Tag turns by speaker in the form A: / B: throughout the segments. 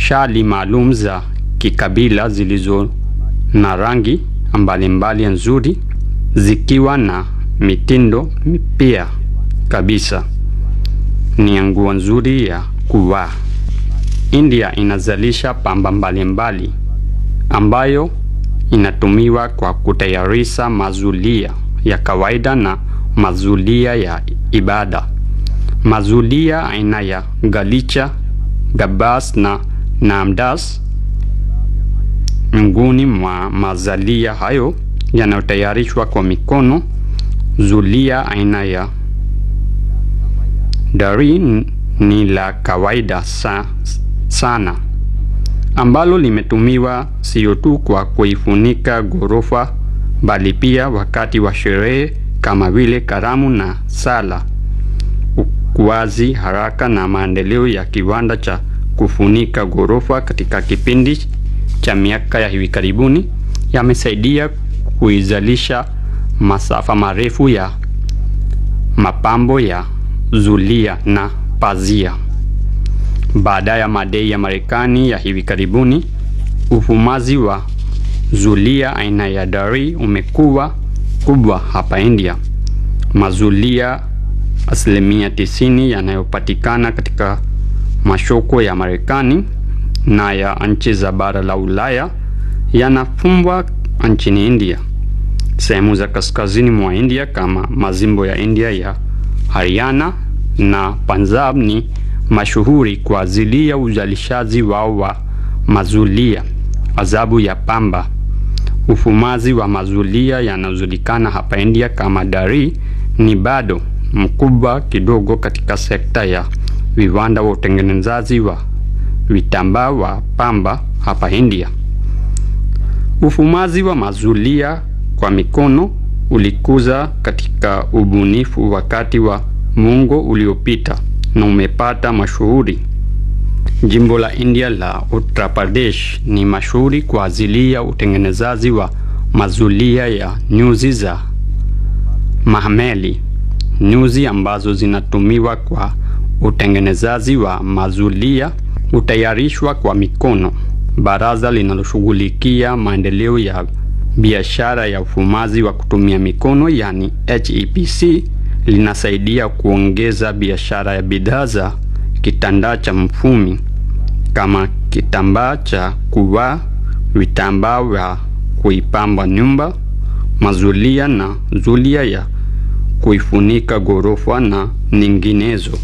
A: shali maalum za kikabila zilizo na rangi mbalimbali nzuri, zikiwa na mitindo mipya kabisa. Ni nguo nzuri ya kuvaa. India inazalisha pamba mbalimbali ambayo inatumiwa kwa kutayarisha mazulia ya kawaida na mazulia ya ibada. Mazulia aina ya galicha, gabas na namdas miongoni mwa mazalia hayo yanayotayarishwa kwa mikono. Zulia aina ya dari ni la kawaida sana ambalo limetumiwa sio tu kwa kuifunika ghorofa bali pia wakati wa sherehe kama vile karamu na sala. Ukuaji haraka na maendeleo ya kiwanda cha kufunika ghorofa katika kipindi cha miaka ya hivi karibuni yamesaidia kuizalisha masafa marefu ya mapambo ya zulia na pazia. Baada ya madai ya Marekani ya hivi karibuni, ufumaji wa zulia aina ya dari umekuwa kubwa hapa India. Mazulia 90% yanayopatikana katika masoko ya Marekani na ya nchi za bara la Ulaya yanafumwa nchini India. Sehemu za kaskazini mwa India kama majimbo ya India ya Haryana na Punjab ni mashuhuri kwa ajili ya uzalishaji wao wa mazulia azabu ya pamba. Ufumaji wa mazulia yanayojulikana hapa India kama dari ni bado mkubwa kidogo katika sekta ya viwanda wa utengenezaji wa vitambaa wa pamba hapa India. Ufumaji wa mazulia kwa mikono ulikuza katika ubunifu wakati wa muongo uliopita na umepata mashuhuri. Jimbo la India la Uttar Pradesh ni mashuhuri kwa ajili ya utengenezaji wa mazulia ya nyuzi za mahmeli, nyuzi ambazo zinatumiwa kwa utengenezaji wa mazulia utayarishwa kwa mikono. Baraza linaloshughulikia maendeleo ya biashara ya ufumaji wa kutumia mikono yani HEPC linasaidia kuongeza biashara ya bidhaa za kitambaa cha mfumi kama kitambaa cha kuvaa, vitambaa vya kuipamba nyumba, mazulia na zulia ya kuifunika ghorofa na nyinginezo.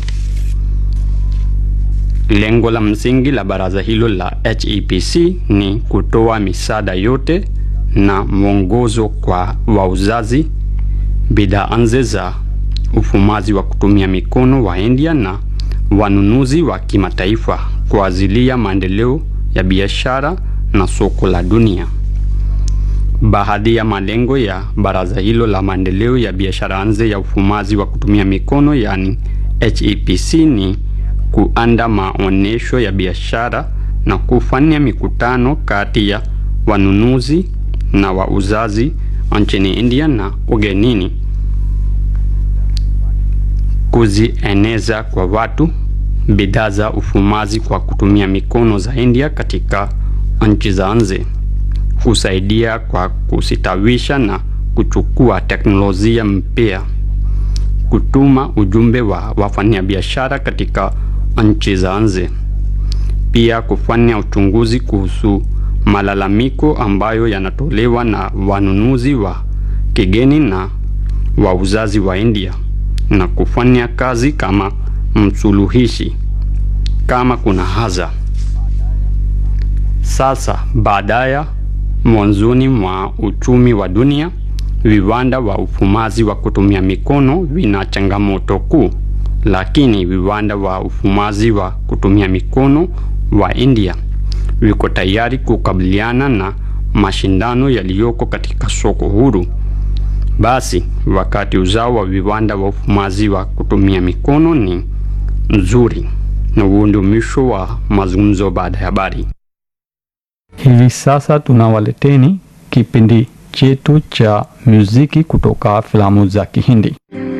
A: Lengo la msingi la baraza hilo la HEPC ni kutoa misaada yote na mwongozo kwa wauzaji bidhaa nje za ufumaji wa kutumia mikono wa India na wanunuzi wa kimataifa kwa ajili ya maendeleo ya biashara na soko la dunia. Baadhi ya malengo ya baraza hilo la maendeleo ya biashara nje ya ufumaji wa kutumia mikono yani HEPC ni kuandaa maonyesho ya biashara na kufanya mikutano kati ya wanunuzi na wauzaji nchini India na ugenini, kuzieneza kwa watu bidhaa za ufumaji kwa kutumia mikono za India katika nchi za nje, kusaidia kwa kusitawisha na kuchukua teknolojia mpya, kutuma ujumbe wa wafanyabiashara katika nchi za nje, pia kufanya uchunguzi kuhusu malalamiko ambayo yanatolewa na wanunuzi wa kigeni na wauzaji wa India na kufanya kazi kama msuluhishi kama kuna haja. Sasa baadaye mwanzoni mwa uchumi wa dunia, viwanda wa ufumaji wa kutumia mikono vina changamoto kuu, lakini viwanda wa ufumaji wa kutumia mikono wa India viko tayari kukabiliana na mashindano yaliyoko katika soko huru. Basi wakati uzao wa viwanda wa ufumaji wa kutumia mikono ni nzuri. Na huo ndio mwisho wa mazungumzo baada ya habari. Hivi sasa tunawaleteni kipindi chetu cha muziki kutoka filamu za Kihindi.